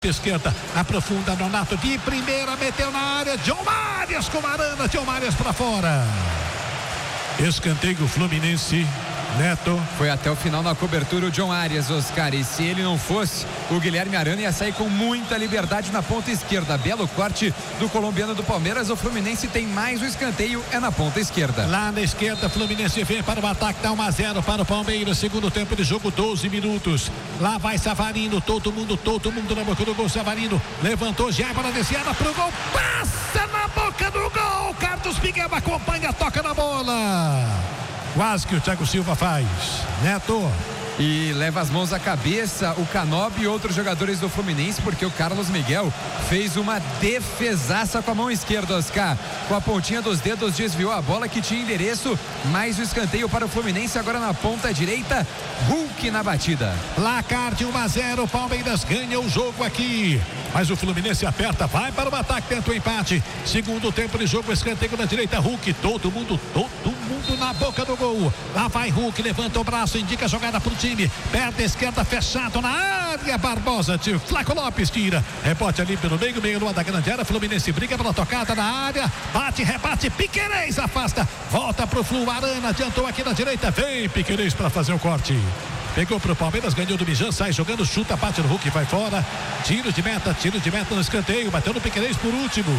Esquerda, aprofunda Nonato de primeira, meteu na área, John Marias com Arana, John Marias pra fora. Escanteio Fluminense. Neto. Foi até o final na cobertura o John Arias, Oscar, e se ele não fosse, o Guilherme Arana ia sair com muita liberdade na ponta esquerda. Belo corte do colombiano do Palmeiras. O Fluminense tem mais o escanteio, é na ponta esquerda. Lá na esquerda, Fluminense vem para o ataque, dá 1-0 para o Palmeiras. Segundo tempo de jogo, 12 minutos. Lá vai Savarino, todo mundo na boca do gol. Savarino levantou já para a desciada pro gol, passa na boca do gol. Carlos Miguel acompanha, toca na bola. Quase que o Thiago Silva faz. Neto. E leva as mãos à cabeça o Canóbio e outros jogadores do Fluminense, porque o Carlos Miguel fez uma defesaça com a mão esquerda, Oscar. Com a pontinha dos dedos desviou a bola que tinha endereço, mais o escanteio para o Fluminense agora na ponta direita. Hulk na batida. Placar de 1-0, Palmeiras ganha o jogo aqui. Mas o Fluminense aperta, vai para o ataque, tenta o empate. Segundo tempo de jogo, escanteio na direita, Hulk, todo mundo na boca do gol. Lá vai Hulk, levanta o braço, indica a jogada pro time. Perna esquerda fechado na área, Barbosa, Flaco Lopes tira. Rebote ali pelo meio lua da grande área. Fluminense briga pela tocada na área. Bate, rebate, Piquerez afasta. Volta pro Flu, Arana adiantou aqui na direita. Vem Piquerez para fazer o corte. Pegou pro Palmeiras, ganhou do Mijan, sai jogando, chuta, bate no Hulk, vai fora. Tiro de meta no escanteio. Bateu no Piquerez por último.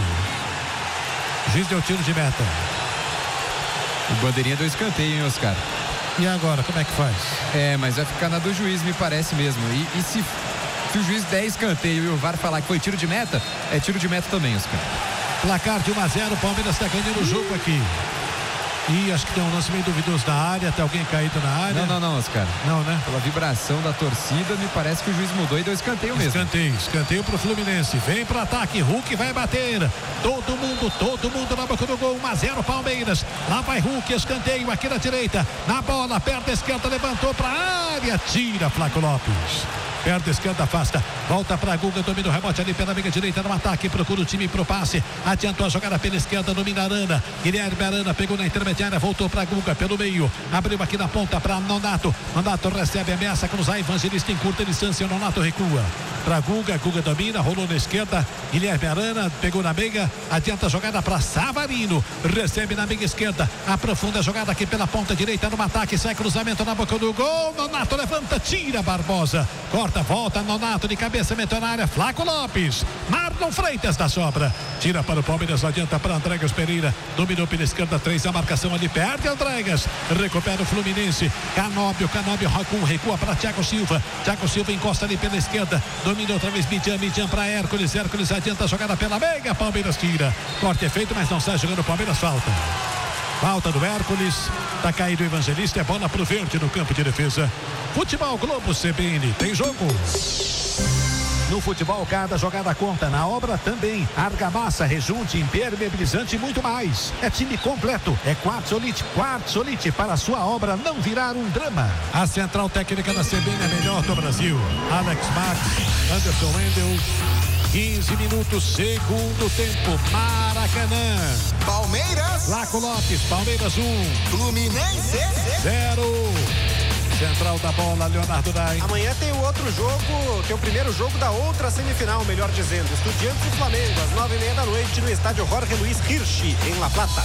O juiz deu tiro de meta. O bandeirinha do escanteio, hein, Oscar? E agora, como é que faz? Mas vai ficar na do juiz, me parece mesmo. E se o juiz der escanteio e o VAR falar que foi tiro de meta, é tiro de meta também, Oscar. Placar de 1-0, Palmeiras está ganhando o jogo aqui. E acho que tem um lance meio duvidoso na área, tem alguém caído na área. Não, Oscar. Não, né? Pela vibração da torcida, me parece que o juiz mudou e deu escanteio mesmo. Escanteio pro Fluminense. Vem pro ataque, Hulk vai bater. Todo mundo na boca do gol. 1-0 Palmeiras. Lá vai Hulk, escanteio aqui na direita. Na bola, perna esquerda, levantou pra área. Tira Flaco Lopes. Perna esquerda afasta, volta para Guga, domina o rebote ali pela meia direita no ataque, procura o time pro passe, adiantou a jogada pela esquerda, domina Arana, Guilherme Arana pegou na intermediária, voltou para Guga pelo meio, abriu aqui na ponta para Nonato recebe a ameaça, cruzar, Evangelista em curta distância, Nonato recua para Guga domina, rolou na esquerda, Guilherme Arana pegou na meia, adianta a jogada para Savarino, recebe na meia esquerda, aprofunda a jogada aqui pela ponta direita no ataque, sai cruzamento na boca do gol, Nonato levanta, tira Barbosa, corta, volta Nonato de cabeça, meteu na área, Flaco Lopes, Marlon Freitas da sobra, tira para o Palmeiras, adianta para Andregas Pereira, dominou pela esquerda, 3, a marcação ali, perde Andregas, recupera o Fluminense, Canóbio recua para Thiago Silva encosta ali pela esquerda, domina outra vez Mijan para Hércules adianta a jogada pela meia, Palmeiras tira, corte é feito, mas não sai jogando o Palmeiras, falta do Hércules, tá caído o Evangelista, é bola pro verde no campo de defesa. Futebol Globo CBN, tem jogo. No futebol, cada jogada conta. Na obra também. Argamassa, rejunte, impermeabilizante e muito mais. É time completo. É Quartzolite para a sua obra não virar um drama. A central técnica da CBN é a melhor do Brasil. Alex Max, Anderson Wendel. 15 minutos, segundo tempo. Maracanã. Palmeiras. Flaco Lopes, Palmeiras 1. Fluminense 0. Central da bola, Leonardo Dai. Amanhã tem o outro jogo, tem o primeiro jogo da outra semifinal, melhor dizendo. Estudiantes e Flamengo, às 9:30 da noite, no estádio Jorge Luiz Hirsch, em La Plata.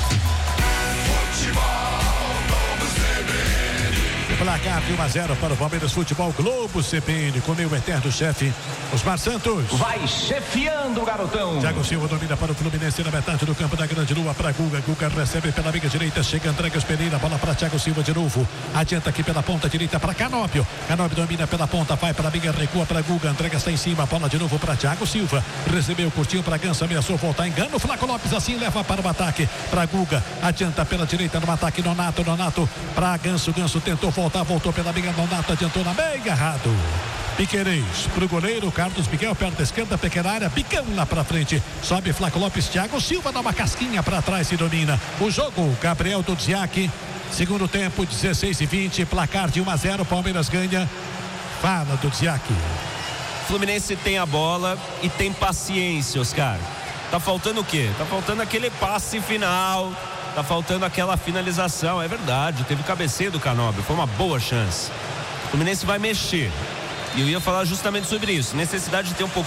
Placar de 1-0 para o Palmeiras. Futebol Globo CBN, com meu eterno chefe, Osmar Santos. Vai chefiando o garotão. Thiago Silva domina para o Fluminense na metade do campo da Grande Lua para Guga recebe pela meia direita, chega Andregas Pereira, bola para Thiago Silva de novo, adianta aqui pela ponta direita para Canóbio domina pela ponta, vai para a meia, recua para Guga, Andregas está em cima, bola de novo para Thiago Silva, recebeu, curtinho para Ganso, ameaçou voltar, engana o Flaco Lopes, assim leva para o ataque, para Guga, adianta pela direita no ataque, Nonato para Ganso tentou voltou pela meia, Nonato adiantou na meia, errado. Piquerez pro goleiro, Carlos Miguel, perna esquerda, pequena área, bicão lá pra frente, sobe Flaco Lopes, Thiago Silva dá uma casquinha pra trás e domina o jogo. Gabriel Dudziak, segundo tempo, 16:20, placar de 1-0, Palmeiras ganha. Fala, Dudziak. Fluminense tem a bola e tem paciência, Oscar. Tá faltando o quê? Tá faltando aquele passe final, tá faltando aquela finalização, é verdade, teve cabeceio do Canóbio, foi uma boa chance. O Fluminense vai mexer. E eu ia falar justamente sobre isso, necessidade de ter um pouco